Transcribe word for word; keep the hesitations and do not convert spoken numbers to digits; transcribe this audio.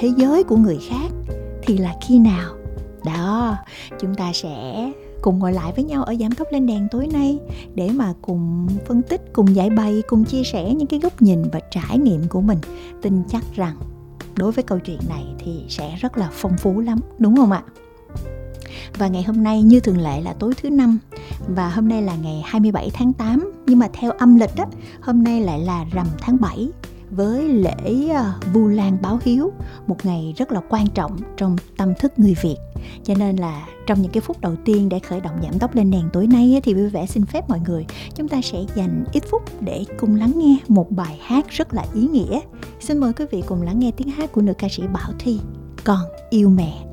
thế giới của người khác thì là khi nào? Đó, chúng ta sẽ cùng ngồi lại với nhau ở Giảm Tốc Lên Đèn tối nay để mà cùng phân tích, cùng giải bày, cùng chia sẻ những cái góc nhìn và trải nghiệm của mình. Tin chắc rằng đối với câu chuyện này thì sẽ rất là phong phú lắm, đúng không ạ? Và ngày hôm nay như thường lệ là tối thứ năm, và hôm nay là ngày hai mươi bảy tháng tám, nhưng mà theo âm lịch á, hôm nay lại là rằm tháng bảy với lễ Vu Lan báo hiếu, một ngày rất là quan trọng trong tâm thức người Việt. Cho nên là trong những cái phút đầu tiên để khởi động Giảm Tốc Lên Đèn tối nay thì vui vẻ xin phép mọi người, chúng ta sẽ dành ít phút để cùng lắng nghe một bài hát rất là ý nghĩa. Xin mời quý vị cùng lắng nghe tiếng hát của nữ ca sĩ Bảo Thy, Còn Yêu Mẹ.